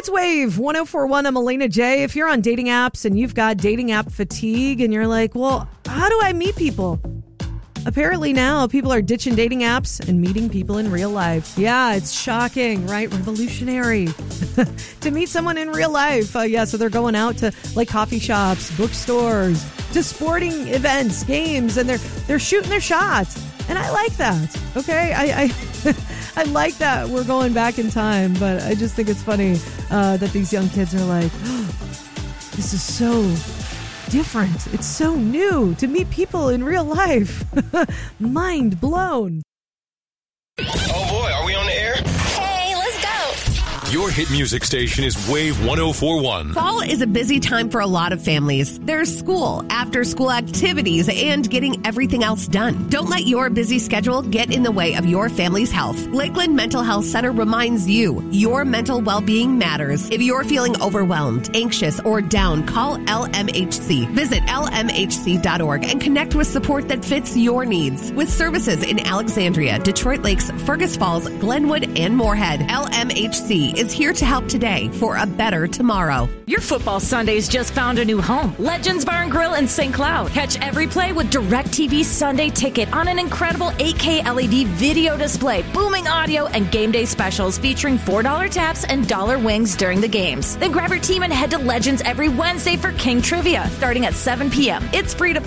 It's Wave 1041. I'm Elena J. If you're on dating apps and you've got dating app fatigue and you're like, well, how do I meet people? Apparently now people are ditching dating apps and meeting people in real life. Yeah, it's shocking, right? Revolutionary to meet someone in real life. So they're going out to like coffee shops, bookstores, to sporting events, games, and they're shooting their shots. And I like that. Okay, I like that we're going back in time, but I just think it's funny that these young kids are like, oh, this is so different. It's so new to meet people in real life. Mind blown. Oh boy, are we on the air? Hey, let's go. Your hit music station is Wave 1041. Fall is a busy time for a lot of families. There's school, after-school activities, and getting everything else done. Don't let your busy schedule get in the way of your family's health. Lakeland Mental Health Center reminds you, your mental well-being matters. If you're feeling overwhelmed, anxious, or down, call LMHC. Visit lmhc.org and connect with support that fits your needs. With services in Alexandria, Detroit Lakes, Fergus Falls, Glenwood, and Moorhead, LMHC is here to help today for a better tomorrow. Your football Sundays just found a new home. Legends Bar and Grill in St. Cloud. Catch every play with DirecTV Sunday Ticket on an incredible 8K LED video display, booming audio, and game day specials featuring $4 taps and $1 wings during the games. Then grab your team and head to Legends every Wednesday for King Trivia, starting at 7 p.m. It's free to